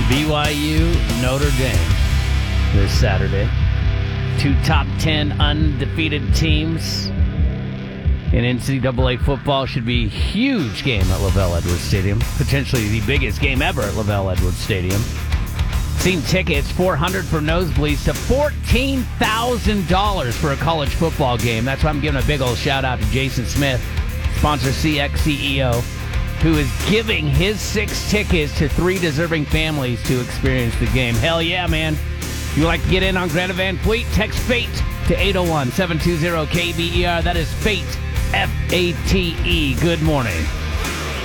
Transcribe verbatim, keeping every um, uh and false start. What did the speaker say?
B Y U, Notre Dame this Saturday. Two top ten undefeated teams in N C double A football. Should be a huge game at LaVell Edwards Stadium. Potentially the biggest game ever at LaVell Edwards Stadium. Seen tickets, four hundred dollars for nosebleeds to fourteen thousand dollars for a college football game. That's why I'm giving a big old shout out to Jason Smith, sponsor C X C E O, who is giving his six tickets to three deserving families to experience the game. Hell yeah, man. If you'd like to get in on Greta Van Fleet, text FATE to eight oh one, seven two zero, K B E R. That is FATE, F A T E. Good morning.